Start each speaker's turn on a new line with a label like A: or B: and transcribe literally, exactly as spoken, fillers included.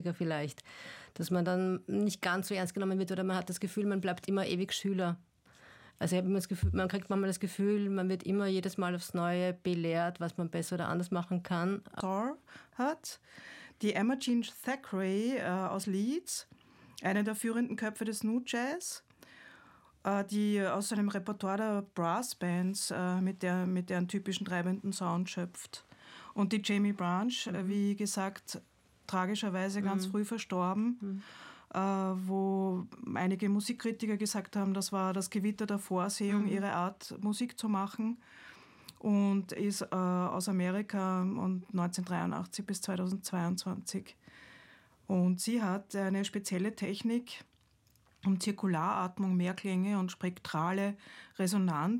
A: vielleicht, dass man dann nicht ganz so ernst genommen wird oder man hat das Gefühl, man bleibt immer ewig Schüler. Also ich habe immer das Gefühl, man kriegt manchmal das Gefühl, man wird immer jedes Mal aufs Neue belehrt, was man besser oder anders machen kann.
B: Thor hat die Emma Jean Thackeray äh, aus Leeds, eine der führenden Köpfe des New Jazz, äh, die aus seinem Repertoire der Brassbands äh, mit, der, mit deren typischen treibenden Sound schöpft. Und die Jamie Branch, mhm. äh, wie gesagt, tragischerweise ganz mhm. früh verstorben, mhm. äh, wo einige Musikkritiker gesagt haben, das war das Gewitter der Vorsehung, mhm. ihre Art Musik zu machen, und ist äh, aus Amerika und neunzehnhundertdreiundachtzig bis zweitausendzweiundzwanzig. Und sie hat eine spezielle Technik, um Zirkularatmung, Mehrklänge und spektrale Resonanz